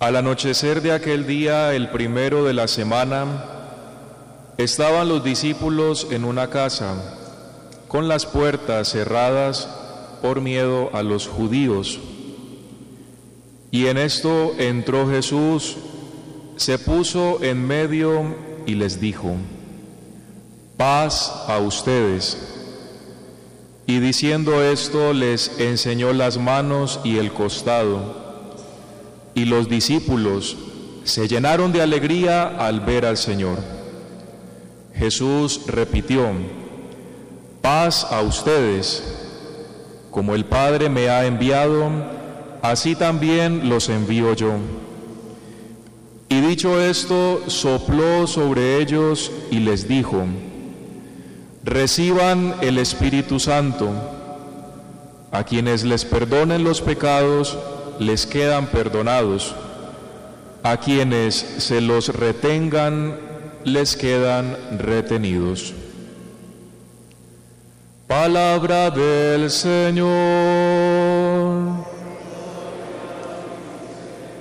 Al anochecer de aquel día, el primero de la semana, estaban los discípulos en una casa, con las puertas cerradas por miedo a los judíos. Y en esto entró Jesús, se puso en medio y les dijo: paz a ustedes. Y diciendo esto, les enseñó las manos y el costado. Y los discípulos se llenaron de alegría al ver al Señor. Jesús repitió: paz a ustedes. Como el Padre me ha enviado, así también los envío yo. Y dicho esto, sopló sobre ellos y les dijo: reciban el Espíritu Santo. A quienes les perdonen los pecados, les quedan perdonados. A quienes se los retengan, les quedan retenidos. Palabra del Señor.